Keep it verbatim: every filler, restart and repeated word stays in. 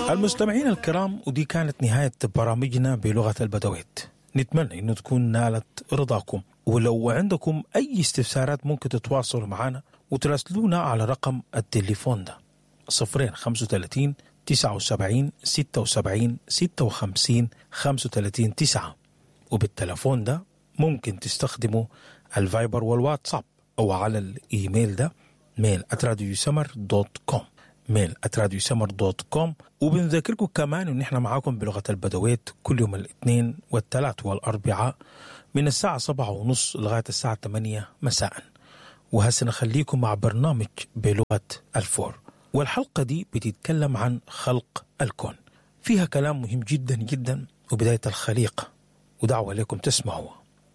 المستمعين الكرام، ودي كانت نهاية برامجنا بلغة البدويت. نتمنى أنه تكون نالت رضاكم، ولو عندكم أي استفسارات ممكن تتواصلوا معنا وتراسلونا على رقم التليفون ده صفرين خمسة وثلاثين تسعة وسبعين ستة وسبعين ستة وخمسين خمسة وثلاثين تسعة، وبالتلفون ده ممكن تستخدموا الفايبر والواتساب، أو على الإيميل ده ميل آت راديو سمر دوت كوم ميل آت راديو سمر دوت كوم. وبنذكركم كمان إن إحنا معاكم بلغة البدويت كل يوم الاثنين والثلاث والأربعاء من الساعة سبعة ونص لغاية الساعة ثمانية مساء. وهسه نخليكم مع برنامج بلغة الفور، والحلقة دي بتتكلم عن خلق الكون، فيها كلام مهم جدا جدا وبداية الخليقة، ودعوة لكم تسمعوا.